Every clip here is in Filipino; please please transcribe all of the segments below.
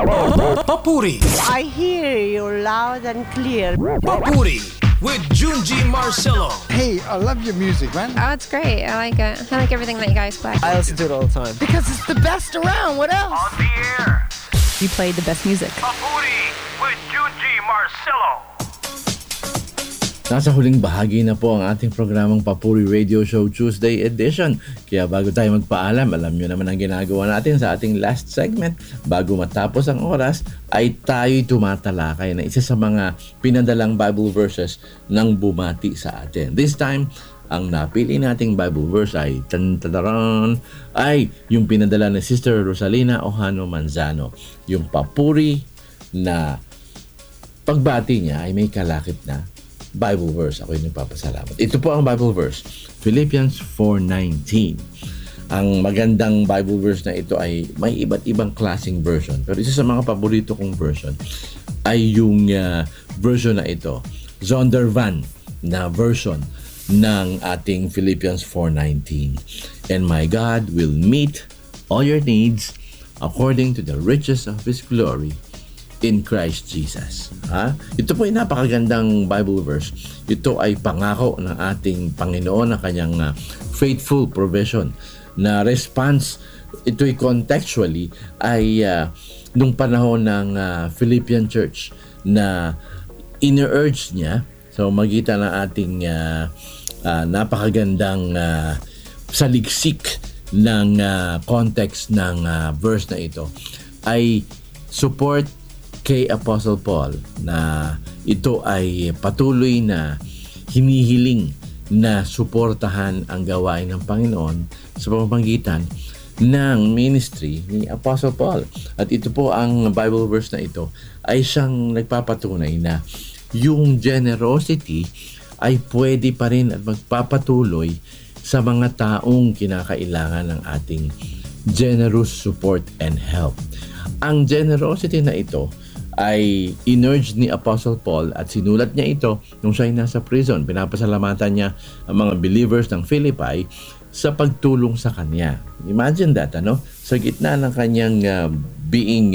Papuri. I hear you loud and clear. Papuri with Junji Marcelo. Hey, I love your music, man. Oh, it's great. I like it. I like everything that you guys play. I listen to it all the time. Because it's the best around. What else? On the air, You played the best music. Papuri with Junji Marcelo. Nasa huling bahagi na po ang ating programang Papuri Radio Show Tuesday edition. Kaya bago tayo magpaalam, alam nyo naman ang ginagawa natin sa ating last segment. Bago matapos ang oras, ay tayo'y tumatalakay na isa sa mga pinadalang Bible verses ng bumati sa atin. This time, ang napili nating Bible verse ay ay yung pinadala ni Sister Rosalina Ojano Manzano. Yung papuri na pagbati niya ay may kalakip na Bible verse. Ako yung nagpapasalamat. Ito po ang Bible verse, Philippians 4:19. Ang magandang Bible verse na ito ay may iba't ibang klaseng version. Pero isa sa mga paborito kong version ay yung version na ito, Zondervan na version ng ating Philippians 4:19. And my God will meet all your needs according to the riches of His glory in Christ Jesus. Ito po ay napakagandang Bible verse. Ito ay pangako ng ating Panginoon na kanyang faithful provision na response. Ito ay contextually ay nung panahon ng Philippian Church na ina-urge niya sa magitan ng ating napakagandang saliksik ng context ng verse na ito ay support kay Apostle Paul na ito ay patuloy na hinihiling na suportahan ang gawain ng Panginoon sa pamamagitan ng ministry ni Apostle Paul. At ito po ang Bible verse na ito ay siyang nagpapatunay na yung generosity ay pwede pa rin at magpapatuloy sa mga taong kinakailangan ng ating generous support and help. Ang generosity na ito ay inurged ni Apostle Paul at sinulat niya ito nung siya ay nasa prison. Pinapasalamatan niya ang mga believers ng Philippi sa pagtulong sa kanya. Imagine that, sa gitna ng kanyang being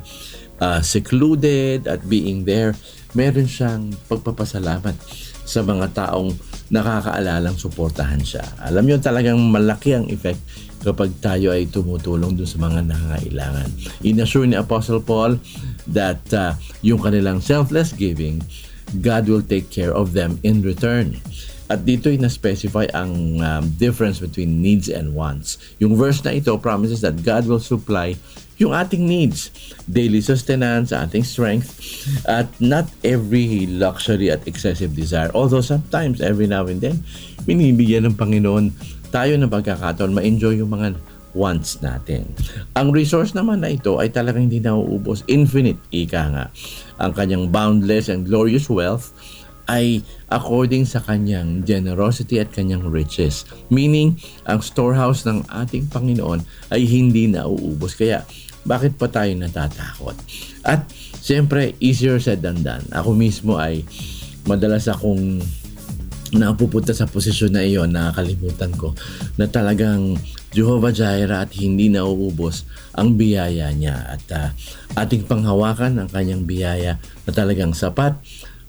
secluded at being there, meron siyang pagpapasalamat sa mga taong nakakaalalang suportahan siya. Alam niyo, talagang malaki ang effect kapag tayo ay tumutulong dun sa mga nangangailangan. Inassure ni Apostle Paul that yung kanilang selfless giving, God will take care of them in return. At dito ay na-specify ang difference between needs and wants. Yung verse na ito promises that God will supply yung ating needs, daily sustenance, ating strength, at not every luxury at excessive desire. Although sometimes, every now and then, binibigyan ng Panginoon tayo ng pagkakataon ma-enjoy yung mga wants natin. Ang resource naman na ito ay talagang hindi nauubos. Infinite, ika nga. Ang kanyang boundless and glorious wealth ay according sa kanyang generosity at kanyang riches. Meaning, ang storehouse ng ating Panginoon ay hindi nauubos. Kaya, bakit pa tayo natatakot? At, siyempre, easier said than done. Ako mismo ay madalas akong napupunta sa posisyon na iyon, nakakalimutan ko na talagang Jehovah Jireh at hindi nauubos ang biyaya niya. At ating panghawakan ang kanyang biyaya na talagang sapat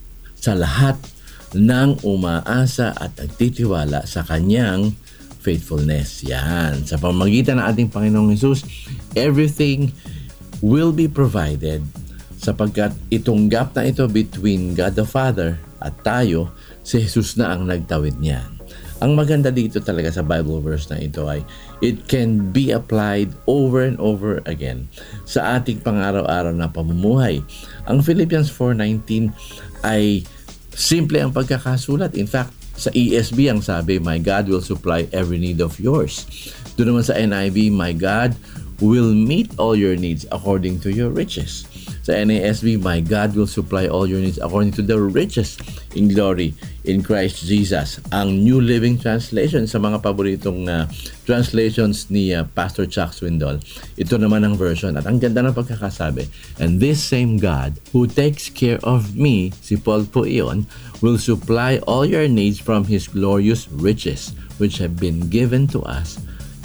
sa lahat ng umaasa at nagtitiwala sa kanyang faithfulness. Yan. Sa pamamagitan ng ating Panginoong Hesus, everything will be provided sapagkat itong gap na ito between God the Father at tayo, si Jesus na ang nagtawid niyan. Ang maganda dito talaga sa Bible verse na ito ay it can be applied over and over again sa ating pang-araw-araw na pamumuhay. Ang Philippians 4:19 ay simple ang pagkakasulat. In fact, sa ESV ang sabi, my God will supply every need of yours. Doon naman sa NIV, my God will meet all your needs according to your riches. Sa NASB, my God will supply all your needs according to the riches in glory in Christ Jesus. Ang New Living Translation, sa mga paboritong translations ni Pastor Chuck Swindoll, ito naman ang version. At ang ganda ng pagkakasabi, and this same God who takes care of me, si Paul po iyon, will supply all your needs from His glorious riches, which have been given to us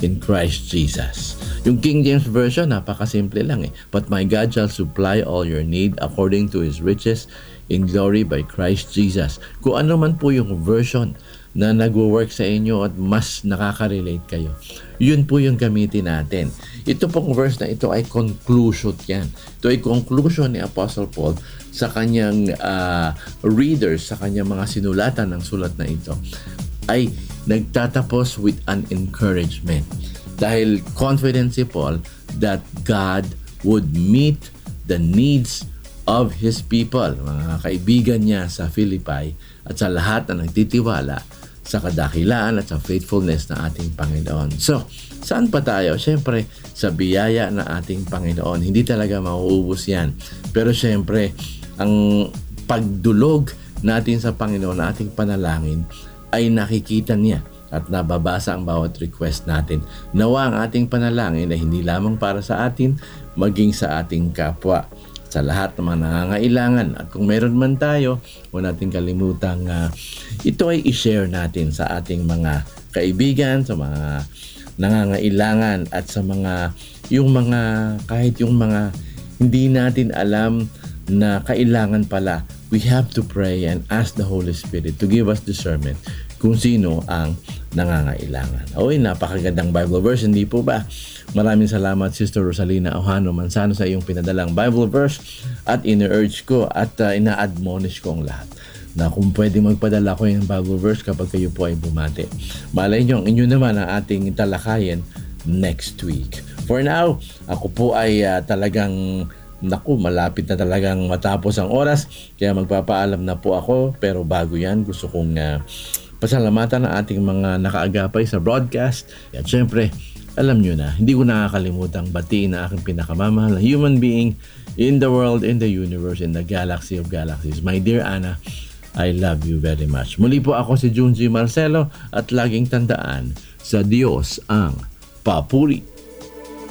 in Christ Jesus. Yung King James Version, napakasimple lang eh. But my God shall supply all your need according to His riches in glory by Christ Jesus. Kung ano man po yung version na nagwo-work sa inyo at mas nakaka-relate kayo, yun po yung gamitin natin. Ito pong verse na ito ay conclusion yan. Ito ay conclusion ni Apostle Paul sa kanyang readers, sa kanyang mga sinulatan ng sulat na ito, ay nagtatapos with an encouragement. Dahil confident si Paul that God would meet the needs of His people, mga kaibigan niya sa Philippi at sa lahat na nagtitiwala sa kadakilaan at sa faithfulness ng ating Panginoon. So, saan pa tayo? Siyempre, sa biyaya ng ating Panginoon. Hindi talaga mauubos yan. Pero siyempre, ang pagdulog natin sa Panginoon na ating panalangin ay nakikita niya at nababasa ang bawat request natin. Nawa ang ating panalangin ay hindi lamang para sa atin, maging sa ating kapwa, sa lahat ng mga nangangailangan. At kung meron man tayo, huwag natin kalimutang ito ay i-share natin sa ating mga kaibigan, sa mga nangangailangan at sa mga kahit yung mga hindi natin alam na kailangan pala. We have to pray and ask the Holy Spirit to give us discernment kung sino ang nangangailangan. Oy, napakagandang Bible verse, hindi po ba? Maraming salamat Sister Rosalina Ohano Manzano sa iyong pinadalang Bible verse at ina-urge ko at ina-admonish ko ang lahat na kung pwede magpadala ko yung Bible verse kapag kayo po ay bumati. Malay nyo, inyo naman ang ating talakayin next week. For now, ako po ay talagang malapit na talagang matapos ang oras, kaya magpapaalam na po ako. Pero bago yan, gusto kong pasalamatan ang ating mga nakaagapay sa broadcast. At syempre, alam nyo na, hindi ko nakakalimutang batiin na aking pinakamamahal na human being in the world, in the universe, in the galaxy of galaxies. My dear Anna, I love you very much. Muli po ako si Junji Marcelo at laging tandaan, sa Diyos ang papuri.